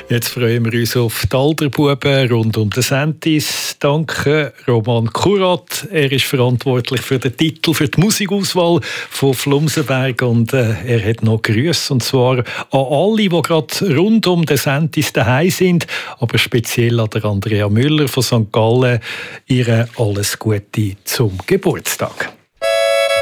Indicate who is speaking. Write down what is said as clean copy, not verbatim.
Speaker 1: Jetzt freuen wir uns auf die Alderbuben rund um den Sentis. Danke Roman Kurat. Er ist verantwortlich für den Titel, für die Musikauswahl von Flumsenberg und er hat noch Grüße, und zwar an alle, die gerade rund um den Sentis daheim sind, aber speziell an der Andrea Müller von St. Gallen. Ihr alles Gute zum Geburtstag.